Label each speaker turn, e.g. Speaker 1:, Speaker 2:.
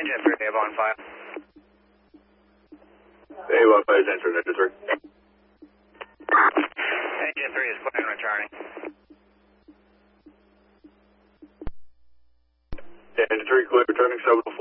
Speaker 1: Engine 3, Ava on file.
Speaker 2: Ava on file is answering Engine 3.
Speaker 1: Engine 3 is clear and returning.
Speaker 2: Engine 3 clear, returning 705.